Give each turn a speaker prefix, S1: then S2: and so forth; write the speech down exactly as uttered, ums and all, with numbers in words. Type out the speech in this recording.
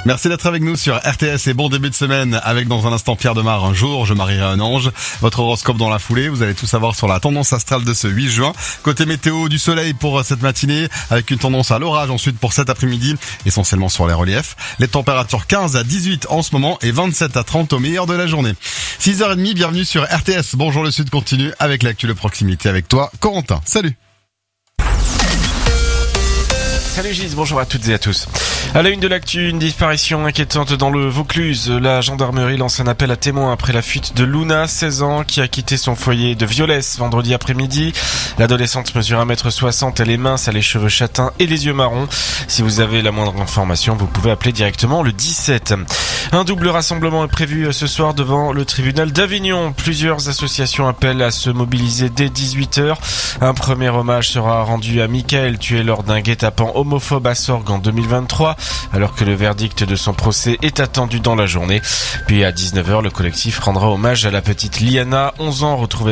S1: Merci d'être avec nous sur R T S et bon début de semaine avec dans un instant Pierre Demar, un jour je marierai un ange. Votre horoscope dans la foulée, vous allez tout savoir sur la tendance astrale de ce huit juin. Côté météo, du soleil pour cette matinée avec une tendance à l'orage ensuite pour cet après-midi, essentiellement sur les reliefs. Les températures quinze à dix-huit en ce moment et vingt-sept à trente au meilleur de la journée. six heures trente, bienvenue sur R T S. Bonjour le Sud continue avec l'actu de proximité avec toi, Corentin. Salut.
S2: Salut Gilles, bonjour à toutes et à tous. À la une de l'actu, une disparition inquiétante dans le Vaucluse. La gendarmerie lance un appel à témoins après la fuite de Luna, seize ans, qui a quitté son foyer de Violès vendredi après-midi. L'adolescente mesure un mètre soixante, elle est mince, elle a les cheveux châtains et les yeux marrons. Si vous avez la moindre information, vous pouvez appeler directement le dix-sept. Un double rassemblement est prévu ce soir devant le tribunal d'Avignon. Plusieurs associations appellent à se mobiliser dès dix-huit heures. Un premier hommage sera rendu à Michael, tué lors d'un guet-apens homophobe à Sorgues en deux mille vingt-trois, alors que le verdict de son procès est attendu dans la journée. Puis à dix-neuf heures, le collectif rendra hommage à la petite Liana, onze ans, retrouvée